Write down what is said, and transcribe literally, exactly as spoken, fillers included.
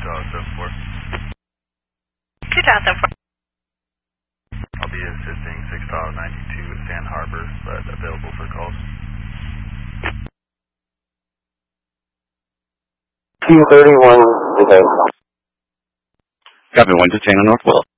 Charlie seven four. two thousand four. I'll be assisting six dollar ninety-two at Fan Harbor, but available for calls. two thirty-one today. Copy one to Channel Northwell.